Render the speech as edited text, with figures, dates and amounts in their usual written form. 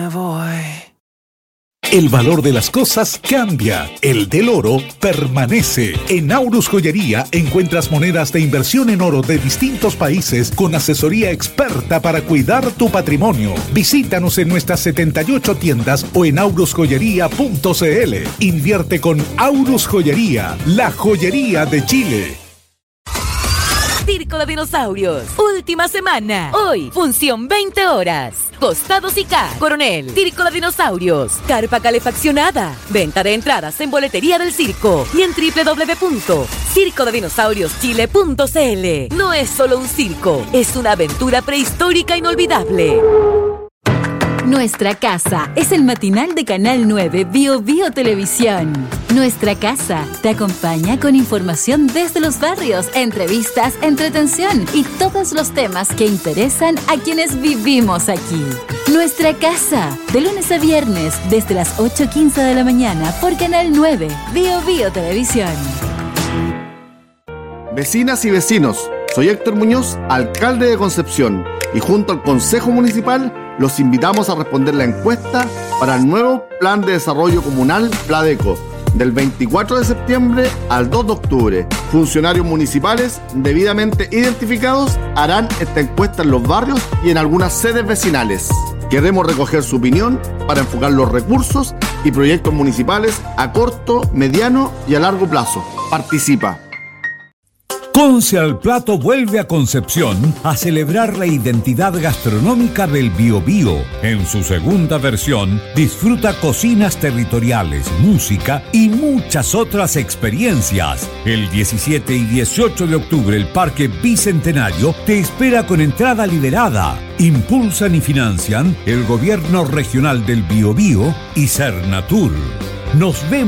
Me voy. El valor de las cosas cambia, el del oro permanece. En Aurus Joyería encuentras monedas de inversión en oro de distintos países con asesoría experta para cuidar tu patrimonio. Visítanos en nuestras 78 tiendas o en aurusjoyería.cl. Invierte con Aurus Joyería, la joyería de Chile. Circo de Dinosaurios, última semana. Hoy, función 20 horas. Costados y K, Coronel, Circo de Dinosaurios, carpa calefaccionada. Venta de entradas en boletería del circo y en www.circodedinosaurioschile.cl. No es solo un circo, es una aventura prehistórica inolvidable. Nuestra Casa es el matinal de Canal 9 Bio Bio Televisión. Nuestra Casa te acompaña con información desde los barrios, entrevistas, entretención y todos los temas que interesan a quienes vivimos aquí. Nuestra Casa, de lunes a viernes desde las 8:15 de la mañana por Canal 9 Bio Bio Televisión. Vecinas y vecinos, soy Héctor Muñoz, alcalde de Concepción, y junto al Consejo Municipal los invitamos a responder la encuesta para el nuevo Plan de Desarrollo Comunal Pladeco, del 24 de septiembre al 2 de octubre. Funcionarios municipales debidamente identificados harán esta encuesta en los barrios y en algunas sedes vecinales. Queremos recoger su opinión para enfocar los recursos y proyectos municipales a corto, mediano y a largo plazo. Participa. Conce al Plato vuelve a Concepción a celebrar la identidad gastronómica del Biobío. En su segunda versión, disfruta cocinas territoriales, música y muchas otras experiencias. El 17 y 18 de octubre, el Parque Bicentenario te espera con entrada liberada. Impulsan y financian el Gobierno Regional del Biobío y Cernatur. Nos vemos